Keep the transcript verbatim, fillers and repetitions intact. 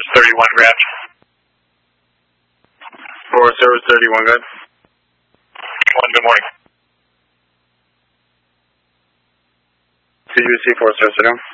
Service thirty-one, Grant. Forest Service thirty-one, good. One, good morning. C U C Forest Service thirty-one.